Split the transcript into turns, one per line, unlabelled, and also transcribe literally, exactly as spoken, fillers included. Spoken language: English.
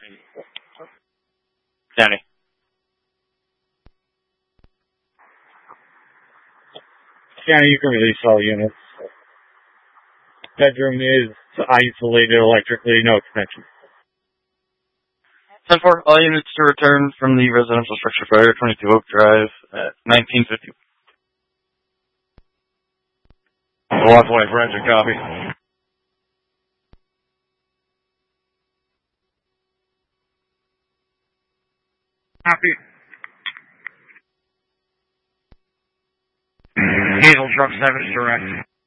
Danny.
Yeah, you can release all units. Bedroom is isolated electrically, no extension.
ten four, all units to return from the residential structure fire, twenty-two Oak Drive at nineteen fifty.
One twenty, forensic copy.
Copy. Diesel truck seven is direct.